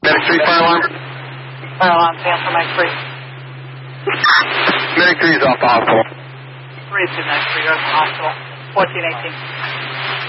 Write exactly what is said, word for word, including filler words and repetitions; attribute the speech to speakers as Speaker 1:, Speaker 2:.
Speaker 1: Medic three, fire alarm.
Speaker 2: Fire alarm, stand for Medic three.
Speaker 1: Medic three is off the hospital.
Speaker 2: three to Medic three, you're at the hospital. fourteen eighteen.